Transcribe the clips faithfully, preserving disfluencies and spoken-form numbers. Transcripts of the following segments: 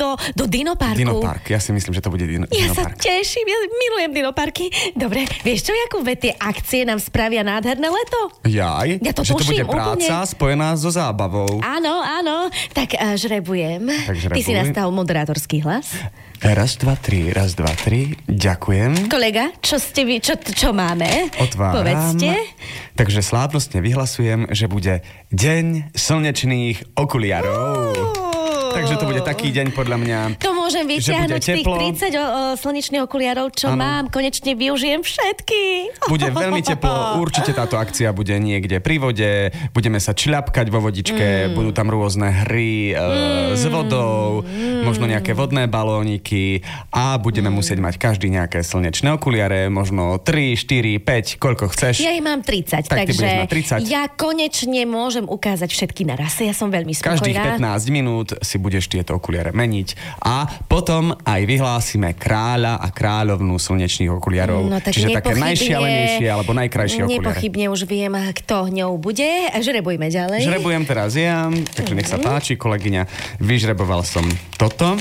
do, do Dinoparku. Dinopark, ja si myslím, že to bude dino, Ja Dinopark. sa teším, ja milujem Dinoparky. Dobre, vieš čo, Jakube, tie akcie nám spravia nádherné leto? Jaj, Ja to že to bude tuším práca úplne. spojená so zábavou. Áno, áno, tak uh, žrebujem. Tak žrebuj. Ty si nastavil moderátorský hlas. Raz, dva, tri, raz, dva, tri, ďakujem. Kolega, čo ste vy, čo, čo máme? Otváram. Povedzte. Takže slávnostne vyhlasujem, že bude deň slnečných okuliarov. Takže to bude taký deň podľa mňa, To môžem vyťahnuť tých teplo. tridsať o, o, slnečných okuliarov, čo Áno. mám. Konečne využijem všetky. Bude veľmi teplo, určite táto akcia bude niekde pri vode, budeme sa čľapkať vo vodičke, mm. budú tam rôzne hry e, mm. s vodou, mm. možno nejaké vodné balóniky a budeme mm. musieť mať každý nejaké slnečné okuliare, možno tri, štyri, päť, koľko chceš. Ja ich mám tridsať, Tak ty budeš takže mať tridsať. ja konečne môžem ukázať všetky naraz. Ja som veľmi spokojná. Každých pätnásť minút si budeš tieto okuliare meniť a potom aj vyhlásime kráľa a kráľovnú slnečných okuliarov. No, tak Čiže také nepochybne- najšialenejšie alebo najkrajšie okuliare. Nepochybne už viem, kto ňou bude. Žrebujme ďalej. Žrebujem teraz ja, takže nech sa páči, kolegyňa. Vyžreboval som toto.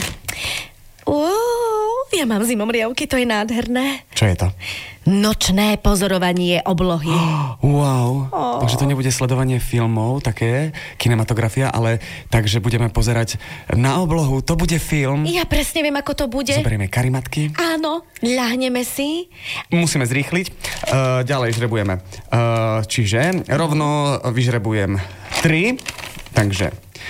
Uú, ja mám zimomriavky, to je nádherné. Čo je to? Nočné pozorovanie oblohy. Wow. Oh. Takže to nebude sledovanie filmov, také kinematografia, ale takže budeme pozerať na oblohu. To bude film. Ja presne viem, ako to bude. Zoberieme karimatky. Áno, ľahneme si. Musíme zrýchliť. Uh, ďalej žrebujeme. Uh, čiže rovno vyžrebujem tri. Takže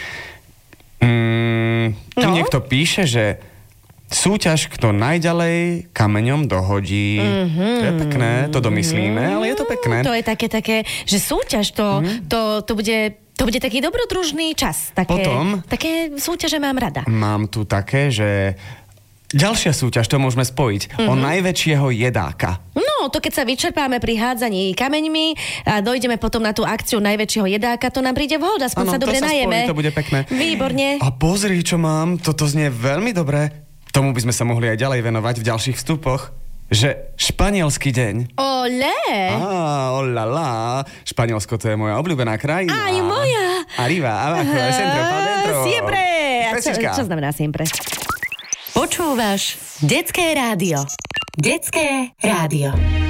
um, tu No. niekto píše, že súťaž, kto najďalej kameňom dohodí. Mm-hmm. To je pekné, to domyslíme, ale je to pekné. To je také, také, že súťaž, to, mm-hmm. to, to bude... To bude taký dobrodružný čas. Také, Potom? také súťaže mám rada. Mám tu také, že ďalšia súťaž, to môžeme spojiť. Mm-hmm. O najväčšieho jedáka. No, to keď sa vyčerpáme pri hádzaní kameňmi a dojdeme potom na tú akciu najväčšieho jedáka, to nám príde vhod, aspoň Áno, sa dobre to sa najeme. spojí, to bude pekné. Výborne. A pozri, čo mám, toto znie veľmi dobre. Tomu by sme sa mohli aj ďalej venovať v ďalších vstupoch. Že španielský deň. Olé! Á, olala. Španielsko, to je moja obľúbená krajina. Aj moja. Arriba, abajo, centro, pa dentro. Siempre. A čo, Pesnička. čo znamená siempre? Počúvaš Detské rádio. Detské rádio.